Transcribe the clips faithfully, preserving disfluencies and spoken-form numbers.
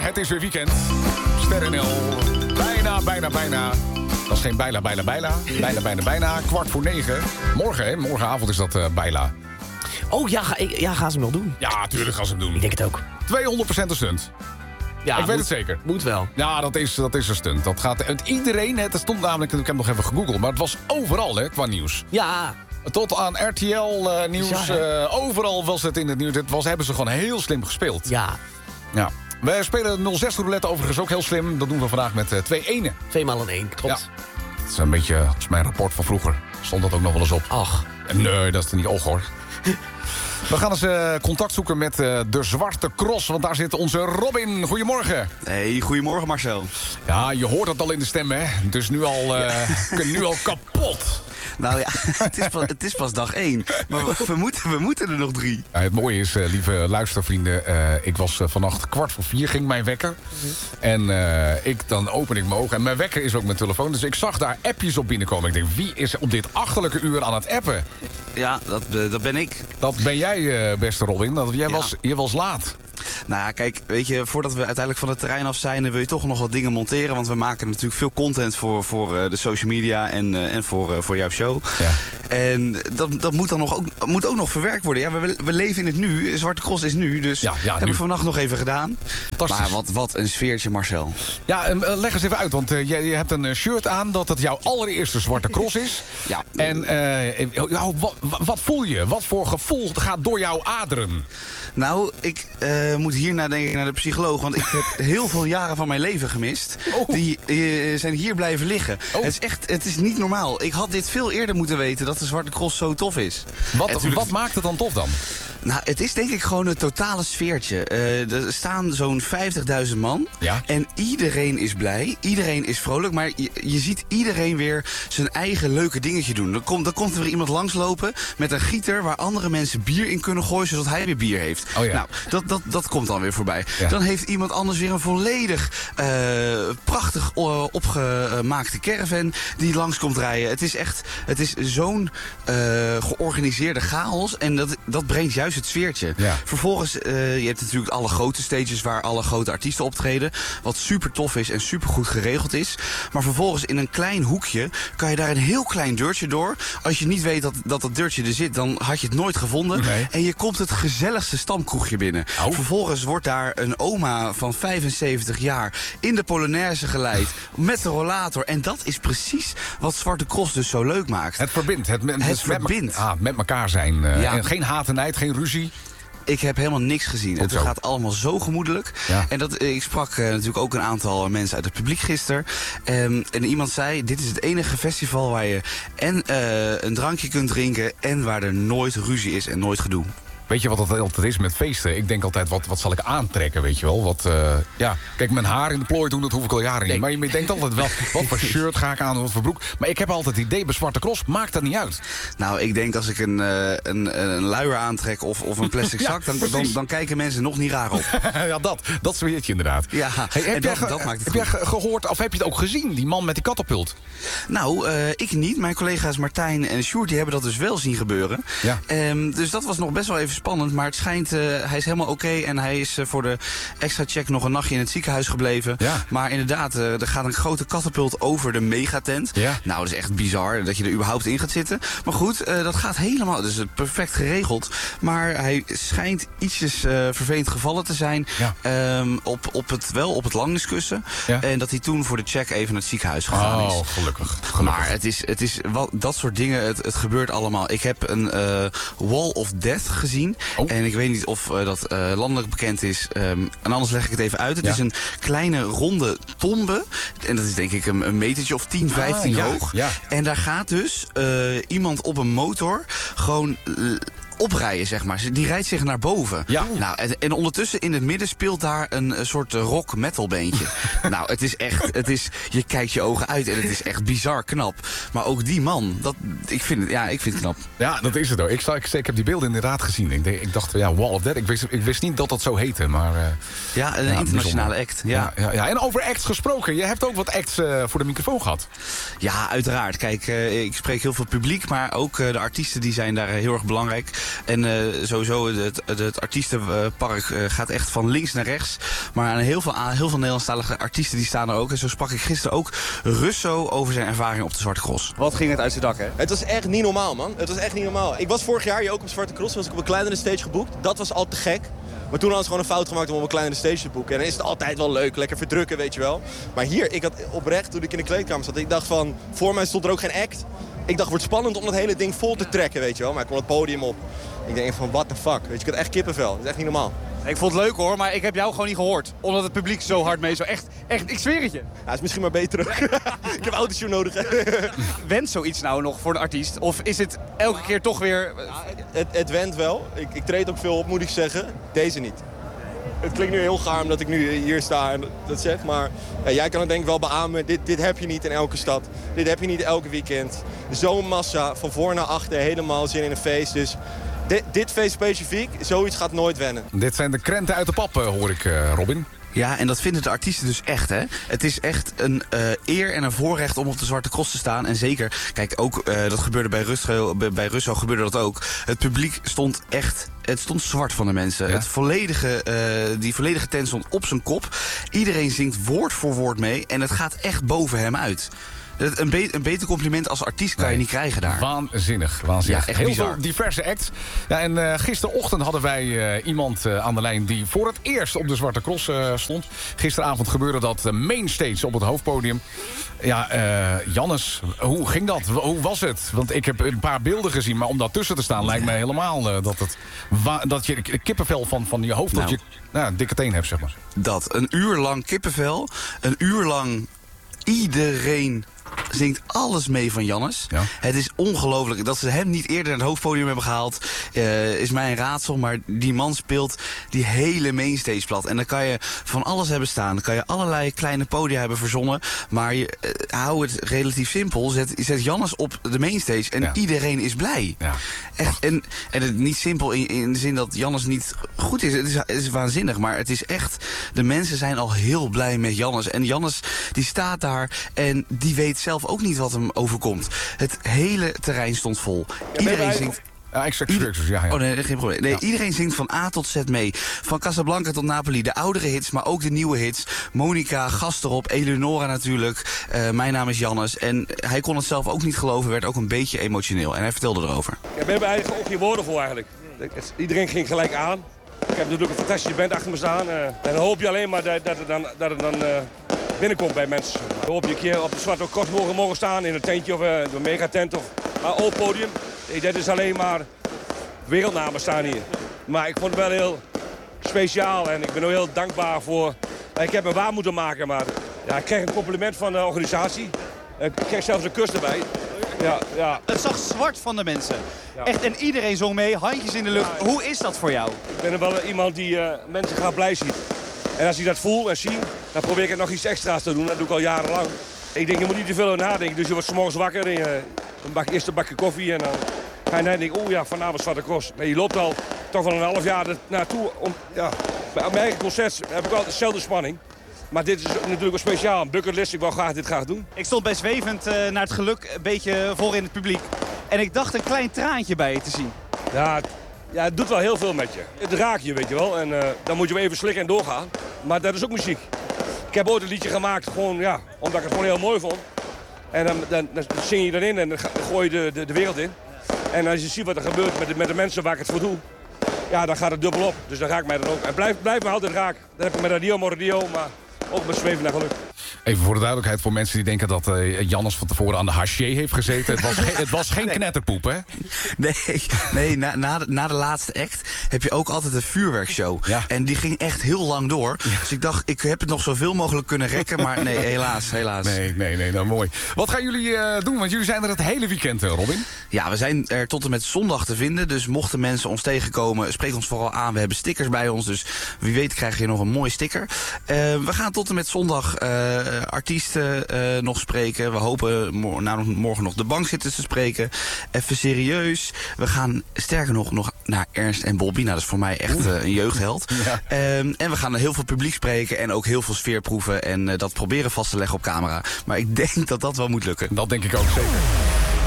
het is weer weekend. Sterren N L. Bijna, bijna, bijna. Dat is geen bijna, bijna, bijna. Bijna, bijna, bijna. Kwart voor negen. Morgen, hè? Morgenavond is dat uh, bijna. Oh, ja, ga, ik, ja, gaan ze hem wel doen? Ja, tuurlijk gaan ze hem doen. Ik denk het ook. tweehonderd procent een stunt. Ja, ik weet moet, het zeker. Moet wel. Ja, dat is, dat is een stunt. Dat gaat, het, iedereen, het stond namelijk, ik heb nog even gegoogeld, maar het was overal, hè, qua nieuws. Ja. Tot aan R T L-nieuws, Ja, uh, overal was het in het nieuws. Het was, hebben ze gewoon heel slim gespeeld. Ja. Ja. We spelen nul zes roulette overigens ook heel slim. Dat doen we vandaag met uh, twee enen. Twee maal een één, klopt. Ja. Dat is een beetje, dat is mijn rapport van vroeger. Stond dat ook nog wel eens op. Ach. Nee, dat is er niet och hoor. We gaan eens uh, contact zoeken met uh, de Zwarte Cross, want daar zit onze Robin. Goedemorgen. Hey, goedemorgen Marcel. Ja, je hoort het al in de stem, hè? Dus nu al, uh, nu al kapot. Nou ja, het is pas, het is pas dag één. Maar we, we, moeten, we moeten er nog drie. Ja, het mooie is, uh, lieve luistervrienden... Uh, ik was uh, vannacht kwart voor vier, ging mijn wekker. Mm-hmm. En uh, ik, dan open ik mijn ogen. En mijn wekker is ook mijn telefoon. Dus ik zag daar appjes op binnenkomen. Ik denk, wie is op dit achterlijke uur aan het appen? Ja, dat, uh, dat ben ik. Dat ben jij, uh, beste Robin. Dat, jij, ja. was, jij was laat. Nou ja, kijk, weet je, voordat we uiteindelijk van het terrein af zijn... wil je toch nog wat dingen monteren. Want we maken natuurlijk veel content voor, voor uh, de social media en, uh, en voor, uh, voor jouw show. Ja. En dat, dat moet dan nog ook, moet ook nog verwerkt worden. Ja, we, we leven in het nu. Zwarte Cross is nu. Dus ja, ja, hebben nu. we vannacht nog even gedaan. Maar wat, wat een sfeertje, Marcel. Ja, uh, leg eens even uit. Want uh, je, je hebt een shirt aan dat het jouw allereerste Zwarte Cross is. Ja. En uh, jou, wat, wat voel je? Wat voor gevoel gaat door jouw aderen? Nou, ik uh, moet hierna denk ik naar de psycholoog. Want ik heb heel veel jaren van mijn leven gemist. Oh. Die uh, zijn hier blijven liggen. Oh. Het is echt, het is niet normaal. Ik had dit veel eerder moeten weten dat de Zwarte Cross zo tof is. Wat, natuurlijk... wat maakt het dan tof dan? Nou, het is denk ik gewoon een totale sfeertje. Uh, er staan zo'n vijftigduizend man. Ja? En iedereen is blij. Iedereen is vrolijk. Maar je, je ziet iedereen weer zijn eigen leuke dingetje doen. Dan komt, dan komt er weer iemand langslopen met een gieter... waar andere mensen bier in kunnen gooien, zodat hij weer bier heeft. Oh ja. Nou, dat, dat, dat komt dan weer voorbij. Ja. Dan heeft iemand anders weer een volledig uh, prachtig uh, opgemaakte caravan... die langs komt rijden. Het is echt, het is zo'n uh, georganiseerde chaos. En dat, dat brengt juist het sfeertje. Ja. Vervolgens, uh, je hebt natuurlijk alle grote stages waar alle grote artiesten optreden. Wat super tof is en super goed geregeld is. Maar vervolgens in een klein hoekje kan je daar een heel klein deurtje door. Als je niet weet dat dat, dat deurtje er zit, dan had je het nooit gevonden. Nee. En je komt het gezelligste stamkroegje binnen. Oh. Vervolgens wordt daar een oma van vijfenzeventig jaar in de Polonaise geleid met de rollator. En dat is precies wat Zwarte Cross dus zo leuk maakt. Het verbindt. Het, het, het verbindt. Ah, met elkaar zijn. Uh, ja. En geen haat en nijd, geen ruzie. Ik heb helemaal niks gezien. Het gaat allemaal zo gemoedelijk. Ja. En dat, ik sprak uh, natuurlijk ook een aantal mensen uit het publiek gisteren. Um, en iemand zei, dit is het enige festival waar je en uh, een drankje kunt drinken... en waar er nooit ruzie is en nooit gedoe. Weet je wat het altijd is met feesten? Ik denk altijd, wat, wat zal ik aantrekken, weet je wel? Wat, uh, ja, kijk, mijn haar in de plooi doen, dat hoef ik al jaren niet. Nee. Maar je denkt altijd wel, wat voor shirt ga ik aan, wat voor broek. Maar ik heb altijd het idee, bij Zwarte Cross maakt dat niet uit. Nou, ik denk als ik een, uh, een, een luier aantrek of, of een plastic zak... ja, dan, dan, dan kijken mensen nog niet raar op. Ja, dat, dat zweert je inderdaad. Ja, hey, heb en jij, dat, dat maakt het heb goed. jij gehoord, of heb je het ook gezien, die man met die katapult? Nou, uh, ik niet. Mijn collega's Martijn en Sjoerd, die hebben dat dus wel zien gebeuren. Ja. Um, dus dat was nog best wel even spannend, maar het schijnt... Uh, hij is helemaal oké okay en hij is uh, voor de extra check nog een nachtje in het ziekenhuis gebleven. Ja. Maar inderdaad, uh, er gaat een grote katapult over de megatent. Ja. Nou, dat is echt bizar dat je er überhaupt in gaat zitten. Maar goed, uh, dat gaat helemaal, dus perfect geregeld. Maar hij schijnt ietsjes uh, vervelend gevallen te zijn. Ja. Um, op, op het, wel op het landingskussen. Ja. En dat hij toen voor de check even naar het ziekenhuis gegaan is. Oh, gelukkig. gelukkig. Maar het is, het is wat, dat soort dingen, het, het gebeurt allemaal. Ik heb een uh, Wall of Death gezien. Oh. En ik weet niet of uh, dat uh, landelijk bekend is. Um, en anders leg ik het even uit. Het ja. is een kleine ronde tombe. En dat is denk ik een, een metertje of tien, vijftien ah, ja. hoog. Ja. En daar gaat dus uh, iemand op een motor gewoon... Uh, oprijden, zeg maar. Die rijdt zich naar boven. Ja. Nou, en, en ondertussen in het midden speelt daar een, een soort rock metal beentje. Nou, het is echt, het is, je kijkt je ogen uit en het is echt bizar knap. Maar ook die man, dat, ik vind het, ja, ik vind het knap. Ja, dat is het ook. Ik, ik, ik heb die beelden inderdaad gezien. Ik, ik dacht, ja, Wall of Death. Ik wist, ik wist niet dat dat zo heette, maar... Uh, ja, een ja, internationale bijzonder. act. Ja. Ja, ja, ja. En over acts gesproken. Je hebt ook wat acts uh, voor de microfoon gehad. Ja, uiteraard. Kijk, uh, ik spreek heel veel publiek, maar ook uh, de artiesten die zijn daar uh, heel erg belangrijk. En uh, sowieso, het, het, het artiestenpark uh, gaat echt van links naar rechts. Maar aan heel veel, aan heel veel Nederlandstalige artiesten die staan er ook. En zo sprak ik gisteren ook Russo over zijn ervaring op de Zwarte Cross. Wat ging het uit zijn dak, hè? Het was echt niet normaal, man. Het was echt niet normaal. Ik was vorig jaar hier ook op Zwarte Cross, was ik op een kleinere stage geboekt. Dat was al te gek. Maar toen hadden ze gewoon een fout gemaakt om op een kleinere stage te boeken. En dan is het altijd wel leuk, lekker verdrukken, weet je wel. Maar hier, ik had oprecht, toen ik in de kleedkamer zat, ik dacht van, voor mij stond er ook geen act. Ik dacht, het wordt spannend om dat hele ding vol te trekken, weet je wel. Maar ik kwam het podium op. Ik denk van, what the fuck. Weet je, ik had echt kippenvel. Dat is echt niet normaal. Ik vond het leuk hoor, maar ik heb jou gewoon niet gehoord. Omdat het publiek zo hard mee zo echt, echt, ik zweer het je. Ja, is misschien maar beter. Ik heb autotune nodig. Went zoiets nou nog voor een artiest? Of is het elke keer toch weer... Ja, het, het went wel. Ik, ik treed ook veel op, moet ik zeggen. Deze niet. Het klinkt nu heel gaar omdat ik nu hier sta en dat zeg, maar ja, jij kan het denk ik wel beamen. Dit, dit heb je niet in elke stad. Dit heb je niet elke weekend. Zo'n massa, van voor naar achter, helemaal zin in een feest. Dus dit, dit feest specifiek, zoiets gaat nooit wennen. Dit zijn de krenten uit de pap, hoor ik, uh, Robin. Ja, en dat vinden de artiesten dus echt, hè. Het is echt een uh, eer en een voorrecht om op de Zwarte Cross te staan. En zeker, kijk, ook, uh, dat gebeurde bij Russo, bij Russo gebeurde dat ook. Het publiek stond echt, het stond zwart van de mensen. Ja? Het volledige, uh, die volledige tent stond op zijn kop. Iedereen zingt woord voor woord mee en het gaat echt boven hem uit. Een, be een beter compliment als artiest kan nee, je niet krijgen daar. Waanzinnig, waanzinnig. Ja, echt heel bizar. veel diverse acts. Ja, en uh, gisterochtend hadden wij uh, iemand uh, aan de lijn die voor het eerst op de Zwarte Cross uh, stond. Gisteravond gebeurde dat uh, mainstage op het hoofdpodium. Ja, uh, Jannes, hoe ging dat? Hoe was het? Want ik heb een paar beelden gezien, maar om daartussen te staan lijkt mij helemaal uh, dat, het dat je kippenvel van, van je hoofd nou, tot je nou, dikke teen hebt, zeg maar. Dat, een uur lang kippenvel, een uur lang iedereen zingt alles mee van Jannes. Ja. Het is ongelooflijk. Dat ze hem niet eerder naar het hoofdpodium hebben gehaald, uh, is mij een raadsel. Maar die man speelt die hele mainstage plat. En dan kan je van alles hebben staan. Dan kan je allerlei kleine podia hebben verzonnen. Maar je, uh, hou het relatief simpel. Zet, zet Jannes op de mainstage en ja. iedereen is blij. Ja. Echt, en en het niet simpel in, in de zin dat Jannes niet goed is. Het, is. het is waanzinnig, maar het is echt... De mensen zijn al heel blij met Jannes. En Jannes die staat daar en die weet zelf ook niet wat hem overkomt. Het hele terrein stond vol. Iedereen zingt... Ja, exact, Ieder... ja, ja. Oh nee, geen probleem. Nee, ja. Iedereen zingt van A tot Z mee. Van Casablanca tot Napoli. De oudere hits, maar ook de nieuwe hits. Monica, gast erop. Eleonora natuurlijk. Uh, mijn naam is Jannes. En hij kon het zelf ook niet geloven. Werd ook een beetje emotioneel. En hij vertelde erover. Ja, we hebben eigenlijk ook geen woorden voor eigenlijk. Iedereen ging gelijk aan. Ik heb natuurlijk een fantastische band achter me staan. Uh, en dan hoop je alleen maar dat, dat het dan, dat het dan uh, binnenkomt bij mensen. Dan hoop je een keer op de Zwarte Cross mogen, mogen staan in een tentje of uh, een megatent of een open podium. Nee, dat is alleen maar wereldnamen staan hier. Maar ik vond het wel heel speciaal en ik ben ook heel dankbaar voor... Ik heb me waar moeten maken, maar ja, ik kreeg een compliment van de organisatie. Ik kreeg zelfs een kus erbij. Ja, ja. Het zag zwart van de mensen. Ja. Echt, en iedereen zong mee, handjes in de lucht. Ja, hoe is dat voor jou? Ik ben er wel iemand die uh, mensen graag blij ziet. En als ik dat voel en zie, dan probeer ik het nog iets extra's te doen. Dat doe ik al jarenlang. Ik denk, je moet niet te veel over nadenken. Dus je wordt 's morgens wakker en je dan bak, eerst een bakje koffie. En dan ga je naar denken, oh ja, vanavond Zwarte Cross. Maar je loopt al toch wel een half jaar naartoe. Om, ja, bij mijn eigen concert heb ik altijd dezelfde spanning. Maar dit is natuurlijk wel speciaal. Een bucketlist, ik wou graag dit graag doen. Ik stond bij Zwevend uh, naar het geluk een beetje voor in het publiek. En ik dacht een klein traantje bij je te zien. Ja, ja, het doet wel heel veel met je. Het raakt je, weet je wel. En uh, dan moet je wel even slikken en doorgaan. Maar dat is ook muziek. Ik heb ooit een liedje gemaakt, gewoon, ja, omdat ik het gewoon heel mooi vond. En dan, dan, dan zing je erin en dan gooi je de, de, de wereld in. En als je ziet wat er gebeurt met de, met de mensen waar ik het voor doe, ja, dan gaat het dubbel op. Dus dan raakt mij dan ook. En blijf, blijf me altijd raken. Dat heb ik met Radio Mordio, maar ook met Zweven naar geluk. Even voor de duidelijkheid voor mensen die denken dat uh, Jannes van tevoren aan de haché heeft gezeten. Het was, ge het was geen nee. knetterpoep, hè? Nee, nee na, na, de, na de laatste act heb je ook altijd een vuurwerkshow. Ja. En die ging echt heel lang door. Ja. Dus ik dacht, ik heb het nog zoveel mogelijk kunnen rekken. Maar nee, helaas, helaas. Nee, nee, nee, nou mooi. Wat gaan jullie uh, doen? Want jullie zijn er het hele weekend, uh, Robin. Ja, we zijn er tot en met zondag te vinden. Dus mochten mensen ons tegenkomen, spreek ons vooral aan. We hebben stickers bij ons, dus wie weet krijg je nog een mooi sticker. Uh, we gaan tot en met zondag uh, artiesten uh, nog spreken. We hopen mor nou, morgen nog de bankzitters te spreken. Even serieus. We gaan sterker nog, nog naar Ernst en Bobby. Nou, dat is voor mij echt uh, een jeugdheld. Ja. Um, en we gaan heel veel publiek spreken en ook heel veel sfeer proeven. En uh, dat proberen vast te leggen op camera. Maar ik denk dat dat wel moet lukken. Dat denk ik ook zeker.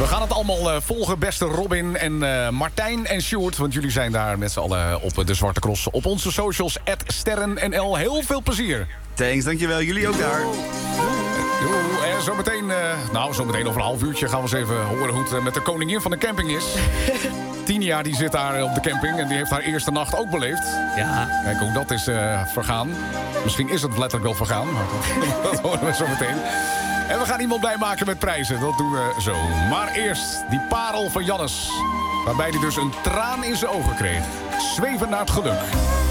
We gaan het allemaal uh, volgen, beste Robin en uh, Martijn en Sjoerd. Want jullie zijn daar met z'n allen op de Zwarte Cross. Op onze socials, at sterrennl. Heel veel plezier. Thanks, dankjewel. Jullie ook daar. Doei. En zometeen, uh, nou, zometeen over een half uurtje gaan we eens even horen hoe het uh, met de koningin van de camping is. Tinia die zit daar op de camping en die heeft haar eerste nacht ook beleefd. Ja. Kijk hoe dat is uh, vergaan. Misschien is het letterlijk wel vergaan, maar dat horen we zo meteen. En we gaan iemand blij maken met prijzen, dat doen we zo. Maar eerst die parel van Jannes, waarbij hij dus een traan in zijn ogen kreeg. Zweven naar het geluk.